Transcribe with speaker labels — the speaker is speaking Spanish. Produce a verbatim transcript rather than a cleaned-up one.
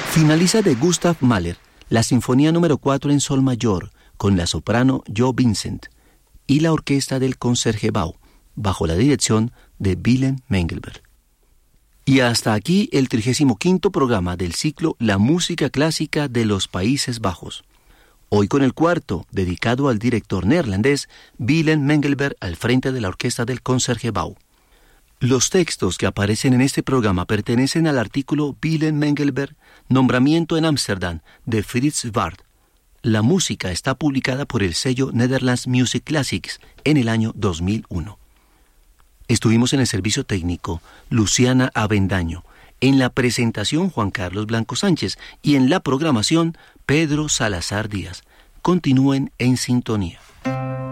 Speaker 1: Finaliza de Gustav Mahler la Sinfonía número cuatro en sol mayor con la soprano Jo Vincent y la orquesta del Concertgebouw bajo la dirección de Willem Mengelberg. Y hasta aquí el trigésimo quinto programa del ciclo La música clásica de los Países Bajos. Hoy con el cuarto, dedicado al director neerlandés Willem Mengelberg al frente de la orquesta del Concertgebouw. Los textos que aparecen en este programa pertenecen al artículo Willem Mengelberg, Nombramiento en Ámsterdam, de Frits Ward. La música está publicada por el sello Netherlands Music Classics en el año dos mil uno. Estuvimos en el servicio técnico Luciana Avendaño, en la presentación Juan Carlos Blanco Sánchez y en la programación Pedro Salazar Díaz. Continúen en sintonía.